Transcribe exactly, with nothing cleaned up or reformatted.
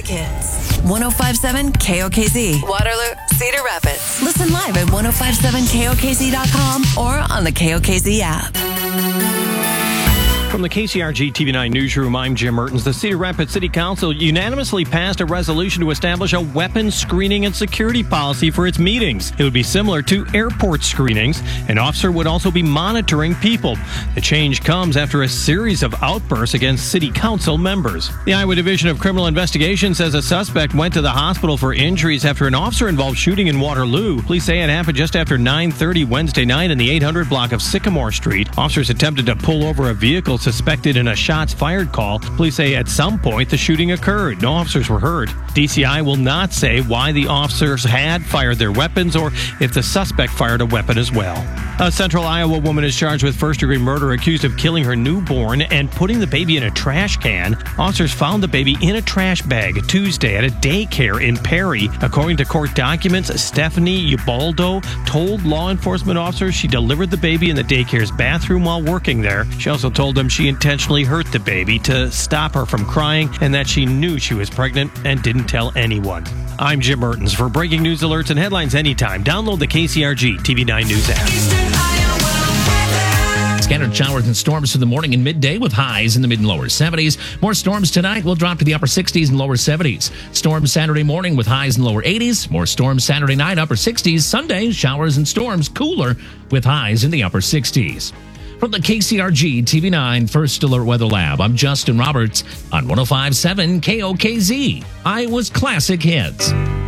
Classic Hits. ten fifty-seven K O K Z. Waterloo, Cedar Rapids. Listen live at ten fifty-seven K O K Z dot com or on the K O K Z app. From the K C R G T V nine newsroom, I'm Jim Mertens. The Cedar Rapids City Council unanimously passed a resolution to establish a weapons screening and security policy for its meetings. It would be similar to airport screenings. An officer would also be monitoring people. The change comes after a series of outbursts against city council members. The Iowa Division of Criminal Investigation says a suspect went to the hospital for injuries after an officer-involved shooting in Waterloo. Police say it happened just after nine thirty Wednesday night in the eight hundred block of Sycamore Street. Officers attempted to pull over a vehicle suspected in a shots fired call. Police say at some point the shooting occurred. No officers were hurt. D C I will not say why the officers had fired their weapons or if the suspect fired a weapon as well. A Central Iowa woman is charged with first-degree murder, accused of killing her newborn and putting the baby in a trash can. Officers found the baby in a trash bag Tuesday at a daycare in Perry. According to court documents, Stephanie Ubaldo told law enforcement officers she delivered the baby in the daycare's bathroom while working there. She also told them she intentionally hurt the baby to stop her from crying and that she knew she was pregnant and didn't tell anyone. I'm Jim Mertens. For breaking news alerts and headlines anytime, download the K C R G T V nine News app. Scattered showers and storms for the morning and midday with highs in the mid and lower seventies. More storms tonight will drop to the upper sixties and lower seventies. Storms Saturday morning with highs in the lower eighties. More storms Saturday night, upper sixties. Sunday, showers and storms cooler with highs in the upper sixties. From the K C R G T V nine First Alert Weather Lab, I'm Justin Roberts on ten fifty-seven K O K Z, Iowa's Classic Hits.